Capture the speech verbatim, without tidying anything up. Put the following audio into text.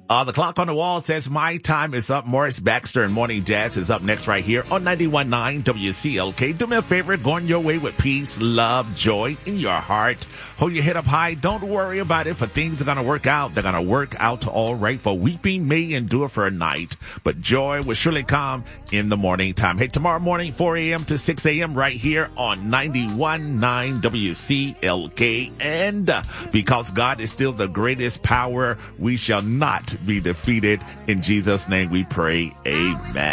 Uh, the clock on the wall says my time is up. Morris Baxter and Morning Jazz is up next right here on ninety-one point nine W C L K. Do me a favor, going your way with peace, love, joy in your heart. Hold your head up high. Don't worry about it, for things are going to work out. They're going to work out all right. For weeping may endure for a night, but joy will surely come in the morning time. Hey, tomorrow morning, four a.m. to six a.m. right here on ninety-one point nine W C L K. And uh, because God is still the greatest power, we shall not be defeated. In Jesus' name we pray. Amen.